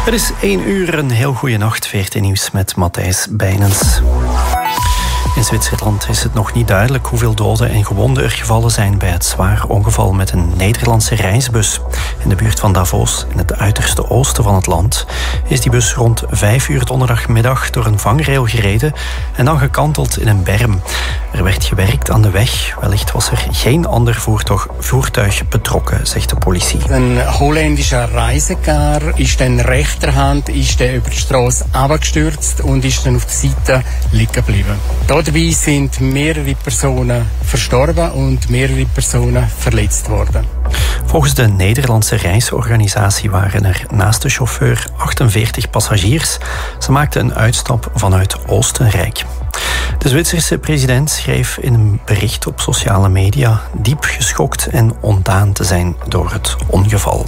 Het is 1 uur, een heel goede nacht. VRT Nieuws met Matthijs Bijnens. In Zwitserland is het nog niet duidelijk hoeveel doden en gewonden er gevallen zijn bij het zwaar ongeval met een Nederlandse reisbus. In de buurt van Davos, in het uiterste oosten van het land, is die bus rond 5 uur donderdagmiddag door een vangrail gereden en dan gekanteld in een berm. Er werd gewerkt aan de weg. Wellicht was er geen ander voertuig betrokken, zegt de politie. Een Holländischer Reisecar ist dann rechterhand über die Straße abgestürzt und ist dann auf der Seite liegen geblieben. Dabei sind mehrere Personen verstorben und mehrere Personen verletzt worden. Volgens de Nederlandse reisorganisatie waren er naast de chauffeur 48 passagiers. Ze maakten een uitstap vanuit Oostenrijk. De Zwitserse president schreef in een bericht op sociale media diep geschokt en ontdaan te zijn door het ongeval.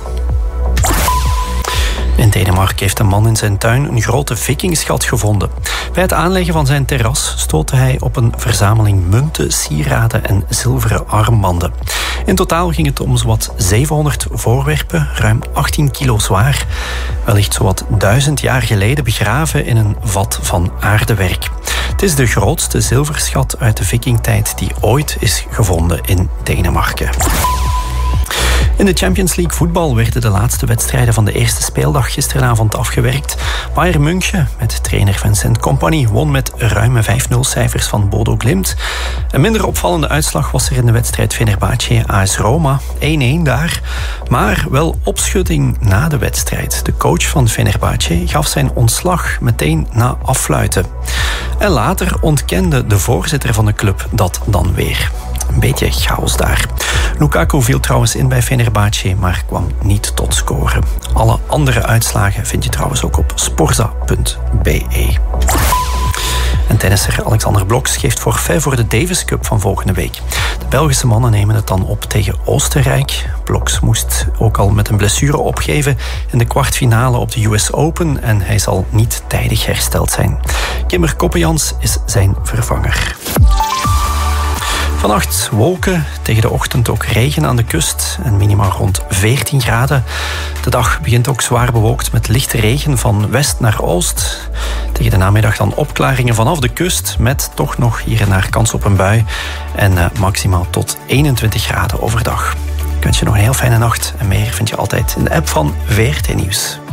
In Denemarken heeft een man in zijn tuin een grote vikingschat gevonden. Bij het aanleggen van zijn terras stootte hij op een verzameling munten, sieraden en zilveren armbanden. In totaal ging het om zowat 700 voorwerpen, ruim 18 kilo zwaar. Wellicht zowat 1000 jaar geleden begraven in een vat van aardewerk. Het is de grootste zilverschat uit de vikingtijd die ooit is gevonden in Denemarken. In de Champions League voetbal werden de laatste wedstrijden van de eerste speeldag gisteravond afgewerkt. Bayern München, met trainer Vincent Kompany, won met ruime 5-0 cijfers van Bodo Glimt. Een minder opvallende uitslag was er in de wedstrijd Fenerbahce AS Roma, 1-1 daar. Maar wel opschudding na de wedstrijd. De coach van Fenerbahce gaf zijn ontslag meteen na affluiten. En later ontkende de voorzitter van de club dat dan weer. Een beetje chaos daar. Lukaku viel trouwens in bij Fenerbahce, maar kwam niet tot scoren. Alle andere uitslagen vind je trouwens ook op sporza.be. En tennisser Alexander Bloks geeft forfait voor de Davis Cup van volgende week. De Belgische mannen nemen het dan op tegen Oostenrijk. Bloks moest ook al met een blessure opgeven in de kwartfinale op de US Open en hij zal niet tijdig hersteld zijn. Kimmer Koppejans is zijn vervanger. Vannacht wolken, tegen de ochtend ook regen aan de kust en minimaal rond 14 graden. De dag begint ook zwaar bewolkt met lichte regen van west naar oost. Tegen de namiddag dan opklaringen vanaf de kust met toch nog hier en daar kans op een bui. En maximaal tot 21 graden overdag. Ik wens je nog een heel fijne nacht en meer vind je altijd in de app van VRT Nieuws.